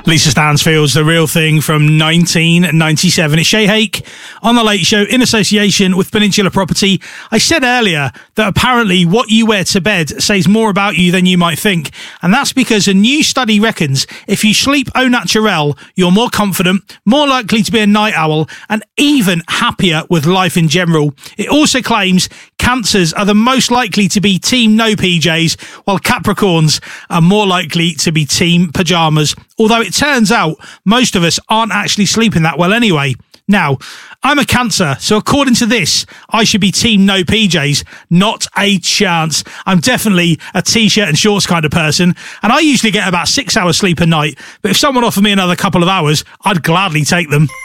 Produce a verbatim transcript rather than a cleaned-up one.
Lisa Stansfield's The Real Thing from nineteen ninety-seven. It's Shay Hake on The Late Show in association with Peninsula Property. I said earlier that apparently what you wear to bed says more about you than you might think. And that's because a new study reckons if you sleep au naturel, you're more confident, more likely to be a night owl, and even happier with life in general. It also claims Cancers are the most likely to be team no P Js, while Capricorns are more likely to be team pyjamas. Although it turns out most of us aren't actually sleeping that well anyway. Now, I'm a Cancer, so according to this, I should be team no P Js. Not a chance. I'm definitely a t-shirt and shorts kind of person, and I usually get about six hours sleep a night, but if someone offered me another couple of hours, I'd gladly take them.